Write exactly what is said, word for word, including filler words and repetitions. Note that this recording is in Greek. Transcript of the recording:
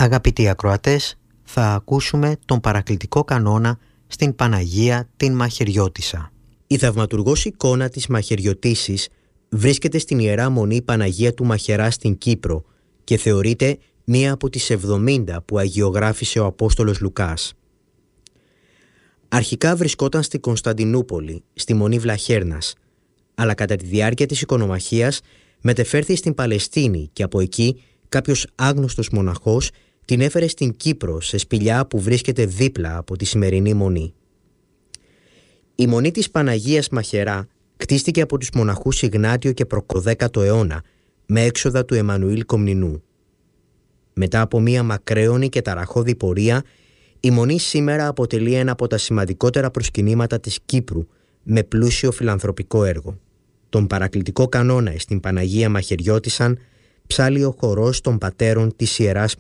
Αγαπητοί ακροατές, θα ακούσουμε τον παρακλητικό κανόνα στην Παναγία την Μαχαιριώτισσα. Η θαυματουργός εικόνα της Μαχαιριωτίσσης βρίσκεται στην Ιερά Μονή Παναγία του Μαχαιρά στην Κύπρο και θεωρείται μία από τις εβδομήντα που αγιογράφησε ο Απόστολος Λουκάς. Αρχικά βρισκόταν στη Κωνσταντινούπολη, στη Μονή Βλαχέρνας, αλλά κατά τη διάρκεια της οικονομαχίας μετεφέρθη στην Παλαιστίνη και από εκεί κάποιος άγνωστος μοναχός την έφερε στην Κύπρο, σε σπηλιά που βρίσκεται δίπλα από τη σημερινή Μονή. Η Μονή της Παναγίας Μαχαιρά κτίστηκε από τους μοναχούς Ιγνάτιο και Προκοδέκατο αιώνα με έξοδα του Εμμανουήλ Κομνηνού. Μετά από μία μακραίωνη και ταραχώδη πορεία, η Μονή σήμερα αποτελεί ένα από τα σημαντικότερα προσκυνήματα της Κύπρου με πλούσιο φιλανθρωπικό έργο. Τον παρακλητικό κανόνα στην Παναγία Μαχαιριώτισσαν ψάλλει ο χορός των πατέρων της Ιεράς